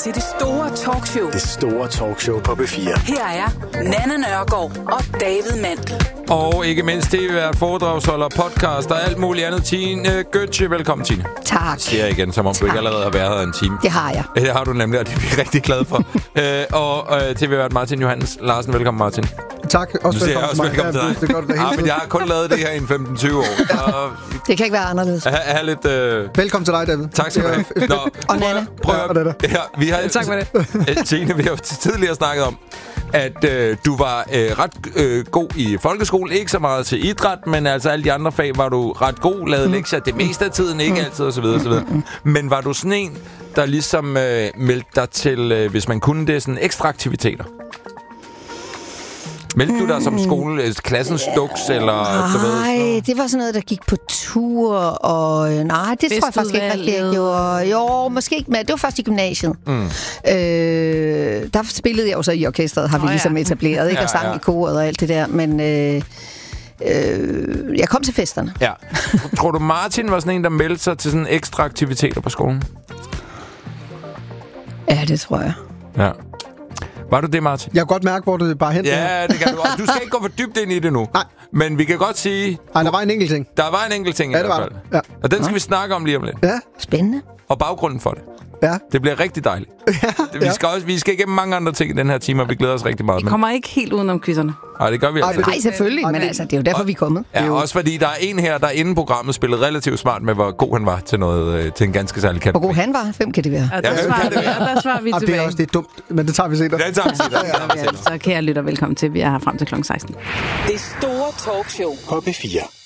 til det store talkshow. Det store talkshow på P4. Her er Nanna Nørgaard og David Mandel. Og ikke mindst tv-vært, foredragsholder, podcast og alt muligt andet. Tine Gøtje, velkommen Tine. Tak. Siger jeg igen, som om du ikke allerede har været her en time. Det har jeg. Det har du nemlig, og det er vi rigtig glade for. og tv-vært Martin Johannes Larsen, velkommen Martin. Tak, også velkommen til dig. Det er godt, men jeg har kun lavet det her i 15-20 år. Det kan ikke være anderledes. Velkommen til dig, David. Tak skal du have. Og Nanna. Ja, vi har tak for det. Tine, vi har tidligere snakket om, at du var ret god i folkeskole. Ikke så meget til idræt, men altså alle de andre fag var du ret god. Lavede lektier det meste af tiden, ikke altid osv. Men var du sådan en, der ligesom meldte dig til, hvis man kunne det, sådan ekstra aktiviteter? Meldte du dig som skole, klassens duks, eller... Nej, det var sådan noget, der gik på tur, og... Nej, det tror jeg faktisk ikke rigtig, jeg gjorde. Jo, måske ikke, men det var først i gymnasiet. Der spillede jeg jo så i orkestret, har vi ligesom etableret, ikke? Og sang i koret og alt det der, men... jeg kom til festerne. Ja. Tror du, Martin var sådan en, der meldte sig til sådan ekstra aktiviteter på skolen? Ja, det tror jeg. Ja. Var du det, Martin? Jeg kan godt mærke, hvor det bare hen. Ja, det kan du også. Du skal ikke gå for dybt ind i det nu. Nej. Men vi kan godt sige... Nej, der var en enkelt ting. Der var en enkelt ting i hvert fald. Ja. Og den skal vi snakke om lige om lidt. Ja. Spændende. Og baggrunden for det. Ja. Det bliver rigtig dejligt. Vi skal igennem mange andre ting i den her time, og vi glæder os rigtig meget. Vi kommer ikke helt udenom quizzerne. Nej, det gør vi altså. Nej, selvfølgelig, men altså, det er jo derfor, vi er kommet. Ja, også fordi der er en her, der inden programmet spillede relativt smart med, hvor god han var til noget, til en ganske særlig kategori. Hvor god han var? 5 kan det være. Ja, der svarer vi tilbage. Det er også lidt dumt, men det tager vi senere. Det tager vi senere. Så kære lytter, velkommen til. Vi er her frem til kl. 16. Det store talkshow På P4.